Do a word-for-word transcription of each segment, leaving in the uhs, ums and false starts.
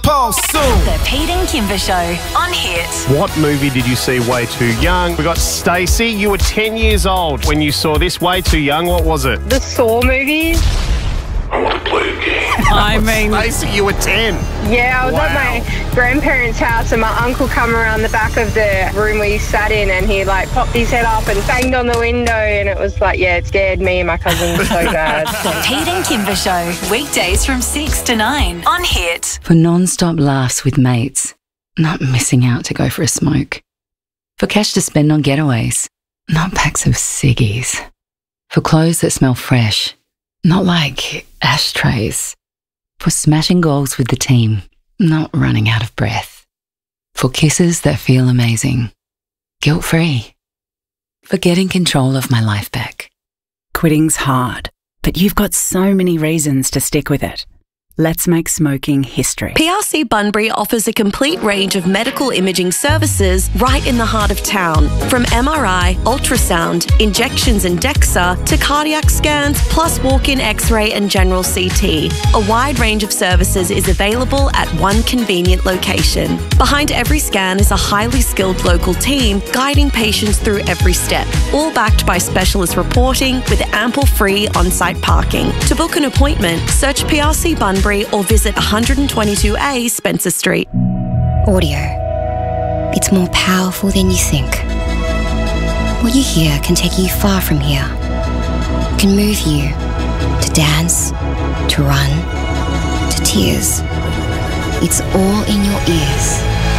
Paul soon. The Pete and Kimber Show on Hit. What movie did you see way too young? We got Stacey. You were ten years old when you saw this. Way too young. What was it? The Saw movies. I want to play a game. I mean, Stacey, you were ten. Yeah, I was Wow. at my grandparents' house and my uncle come around the back of the room we sat in and he like popped his head up and banged on the window and it was like, yeah, it scared me and my cousin so bad. The Pete and Kimber Show. Weekdays from six to nine on Hit. For non-stop laughs with mates, not missing out to go for a smoke. For cash to spend on getaways, not packs of ciggies. For clothes that smell fresh, not like ashtrays. For smashing goals with the team, not running out of breath. For kisses that feel amazing, guilt-free. For getting control of my life back. quitting's hard, but you've got so many reasons to stick with it. Let's make smoking history. P R C Bunbury offers a complete range of medical imaging services right in the heart of town. From M R I, ultrasound, injections and DEXA to cardiac scans, plus walk-in X-ray and general C T. A wide range of services is available at one convenient location. Behind every scan is a highly skilled local team guiding patients through every step, all backed by specialist reporting with ample free on-site parking. To book an appointment, search P R C Bunbury or visit one twenty-two A Spencer Street. Audio. It's more powerful than you think. What you hear can take you far from here. It can move you to dance, to run, to tears. It's all in your ears.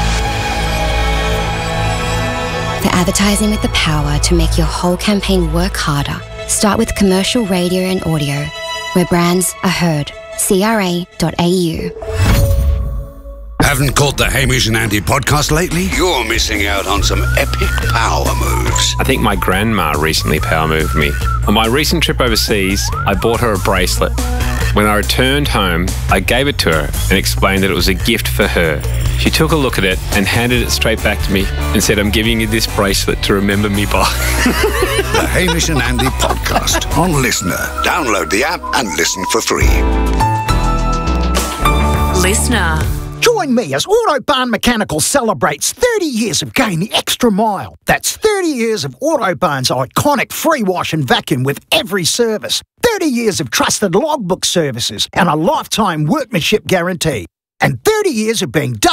For advertising with the power to make your whole campaign work harder, start with commercial radio and audio, where brands are heard. C R A dot A U. Haven't caught the Hamish and Andy podcast lately? You're missing out on some epic power moves. I think my grandma recently power moved me. On my recent trip overseas, I bought her a bracelet. When I returned home, I gave it to her and explained that it was a gift for her. She took a look at it and handed it straight back to me and said, "I'm giving you this bracelet to remember me by." The Hamish and Andy podcast on Listener. Download the app and listen for free. Listener. Join me as Autobahn Mechanical celebrates thirty years of going the extra mile. That's thirty years of Autobahn's iconic free wash and vacuum with every service. thirty years of trusted logbook services and a lifetime workmanship guarantee. And thirty years of being